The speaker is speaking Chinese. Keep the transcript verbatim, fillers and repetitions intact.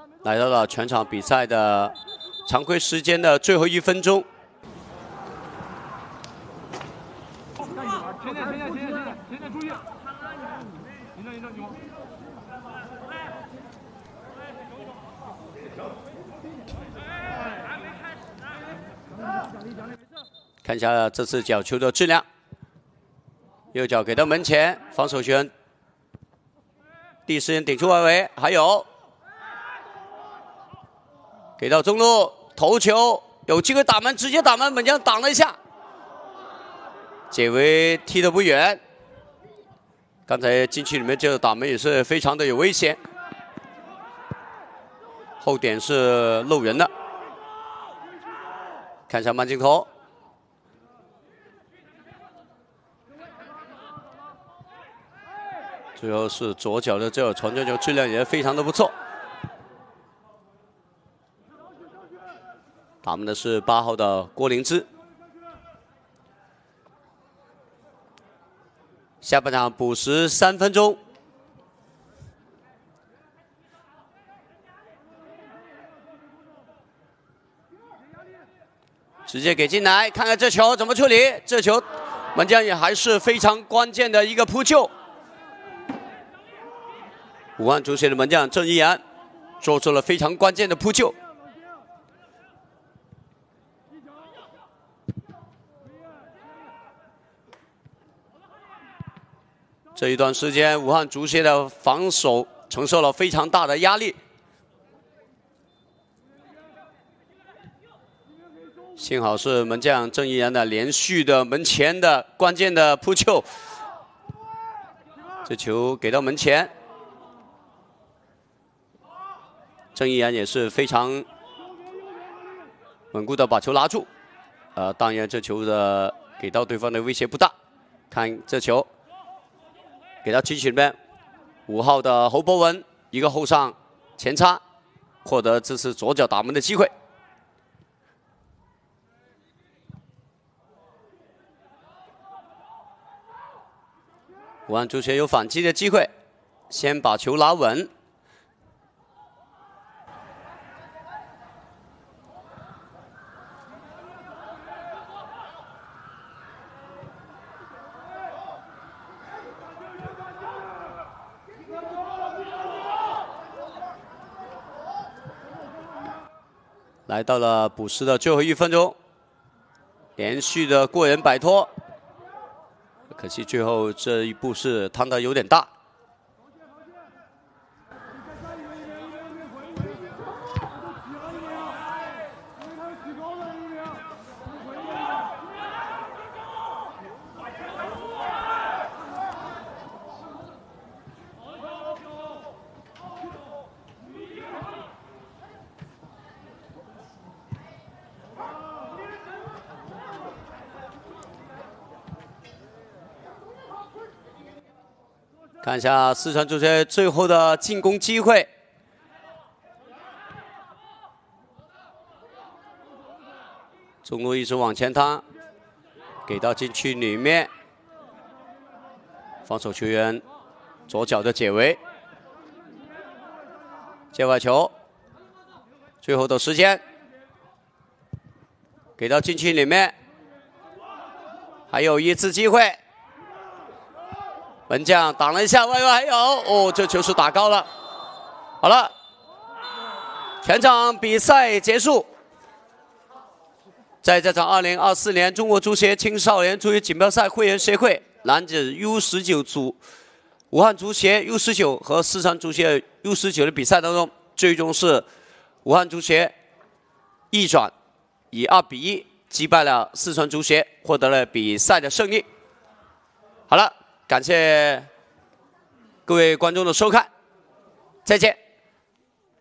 来到了全场比赛的常规时间的最后一分钟。 前点，前点，前点，前点，前点，注意！你这，你这，你往。 看一下这次角球的质量，右脚给到门前，防守球员第一时间顶出外围，还有给到中路头球，有机会打门，直接打门，门将挡了一下，解围踢得不远。刚才禁区里面这个打门也是非常的有危险，后点是漏人的。看一下慢镜头。 最后是左脚的这个传球球质量也非常的不错，打门的是八号的郭灵芝。下半场补时三分钟，直接给进来，看看这球怎么处理。这球门将也还是非常关键的一个扑救。 武汉足协的门将郑一然做出了非常关键的扑救。这一段时间，武汉足协的防守承受了非常大的压力。幸好是门将郑一然的连续的门前的关键的扑救，这球给到门前。 郑一然也是非常稳固的把球拿住，呃，当然这球的给到对方的威胁不大。看这球，给到禁区里面，五号的侯博文一个后上前插，获得这次左脚打门的机会。武汉足协有反击的机会，先把球拿稳。 来到了补时的最后一分钟，连续的过人摆脱，可惜最后这一步是趟得有点大。看一下四川足协最后的进攻机会，中路一直往前趟，给到禁区里面，防守球员左脚的解围，界外球，最后的时间，给到禁区里面，还有一次机会。 门将挡了一下，外围还有哦，这球是打高了。好了，全场比赛结束。在这场二零二四年中国足协青少年足球锦标赛会员协会男子 U 十九组，武汉足协 U 十九和四川足协 U 十九的比赛当中，最终是武汉足协逆转，以二比一击败了四川足协，获得了比赛的胜利。好了。 感谢各位观众的收看，再见。